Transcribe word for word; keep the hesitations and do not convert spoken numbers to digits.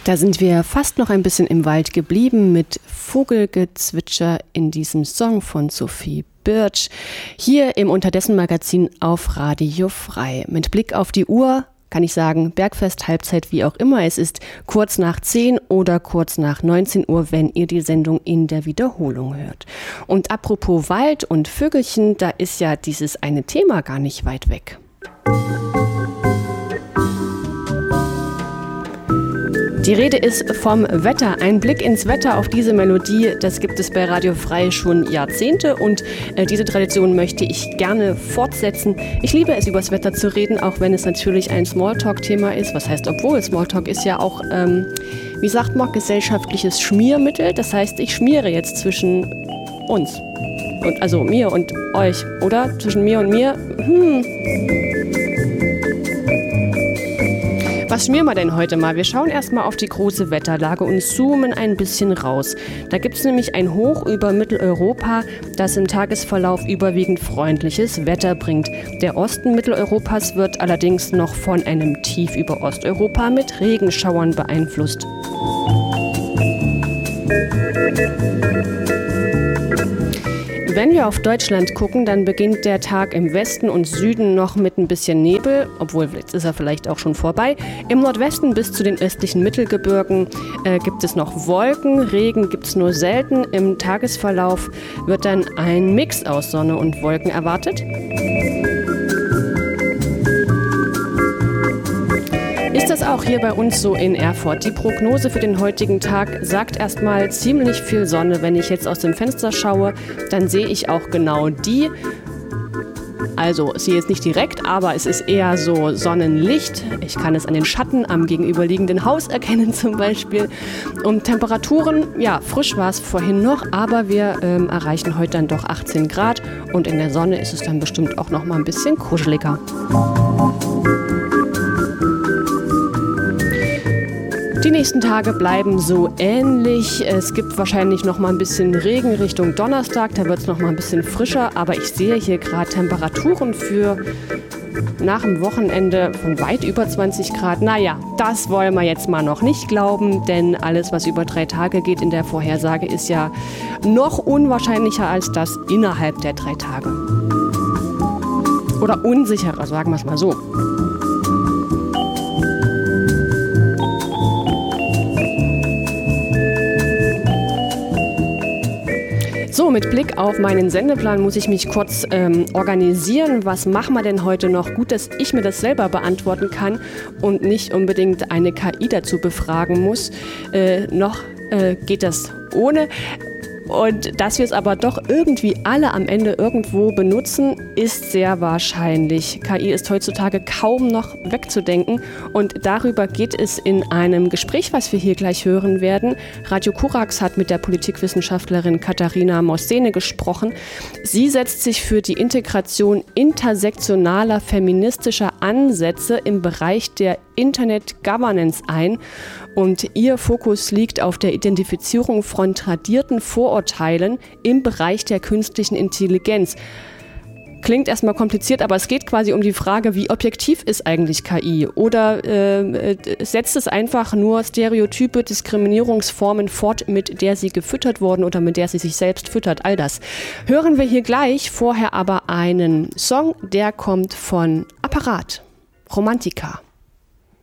Da sind wir fast noch ein bisschen im Wald geblieben mit Vogelgezwitscher in diesem Song von Sophie Birch. Hier im Unterdessen-Magazin auf Radio Frei. Mit Blick auf die Uhr kann ich sagen, Bergfest, Halbzeit, wie auch immer. Es ist kurz nach zehn oder kurz nach neunzehn Uhr, wenn ihr die Sendung in der Wiederholung hört. Und apropos Wald und Vögelchen, da ist ja dieses eine Thema gar nicht weit weg. Die Rede ist vom Wetter. Ein Blick ins Wetter auf diese Melodie, das gibt es bei Radio Frei schon Jahrzehnte und äh, diese Tradition möchte ich gerne fortsetzen. Ich liebe es, über das Wetter zu reden, auch wenn es natürlich ein Smalltalk-Thema ist. Was heißt, obwohl Smalltalk ist ja auch, ähm, wie sagt man, gesellschaftliches Schmiermittel. Das heißt, ich schmiere jetzt zwischen uns. Und, also mir und euch, oder? Zwischen mir und mir. Hm. Was schmieren wir denn heute mal? Wir schauen erstmal auf die große Wetterlage und zoomen ein bisschen raus. Da gibt es nämlich ein Hoch über Mitteleuropa, das im Tagesverlauf überwiegend freundliches Wetter bringt. Der Osten Mitteleuropas wird allerdings noch von einem Tief über Osteuropa mit Regenschauern beeinflusst. Wenn wir auf Deutschland gucken, dann beginnt der Tag im Westen und Süden noch mit ein bisschen Nebel, obwohl jetzt ist er vielleicht auch schon vorbei. Im Nordwesten bis zu den östlichen Mittelgebirgen äh, gibt es noch Wolken, Regen gibt es nur selten. Im Tagesverlauf wird dann ein Mix aus Sonne und Wolken erwartet. Ist das auch hier bei uns so in Erfurt? Die Prognose für den heutigen Tag sagt erstmal ziemlich viel Sonne. Wenn ich jetzt aus dem Fenster schaue, dann sehe ich auch genau die. Also, ich sehe jetzt nicht direkt, aber es ist eher so Sonnenlicht. Ich kann es an den Schatten am gegenüberliegenden Haus erkennen zum Beispiel. Und Temperaturen, ja, frisch war es vorhin noch, aber wir ähm, erreichen heute dann doch achtzehn Grad. Und in der Sonne ist es dann bestimmt auch noch mal ein bisschen kuscheliger. Die nächsten Tage bleiben so ähnlich. Es gibt wahrscheinlich noch mal ein bisschen Regen Richtung Donnerstag. Da wird es noch mal ein bisschen frischer. Aber ich sehe hier gerade Temperaturen für nach dem Wochenende von weit über zwanzig Grad. Naja, das wollen wir jetzt mal noch nicht glauben. Denn alles, was über drei Tage geht in der Vorhersage, ist ja noch unwahrscheinlicher als das innerhalb der drei Tage. Oder unsicherer, sagen wir es mal so. So, mit Blick auf meinen Sendeplan muss ich mich kurz ähm, organisieren. Was machen wir denn heute noch? Gut, dass ich mir das selber beantworten kann und nicht unbedingt eine K I dazu befragen muss. Äh, noch äh, geht das ohne. Und dass wir es aber doch irgendwie alle am Ende irgendwo benutzen, ist sehr wahrscheinlich. K I ist heutzutage kaum noch wegzudenken und darüber geht es in einem Gespräch, was wir hier gleich hören werden. Radio Korax hat mit der Politikwissenschaftlerin Katharina Mossene gesprochen. Sie setzt sich für die Integration intersektionaler feministischer Ansätze im Bereich der Internet Governance ein. Und ihr Fokus liegt auf der Identifizierung von tradierten Vorurteilen im Bereich der künstlichen Intelligenz. Klingt erstmal kompliziert, aber es geht quasi um die Frage, wie objektiv ist eigentlich K I? Oder äh, setzt es einfach nur stereotype Diskriminierungsformen fort, mit der sie gefüttert wurden oder mit der sie sich selbst füttert? All das hören wir hier gleich. Vorher aber einen Song, der kommt von Apparat, Romantika.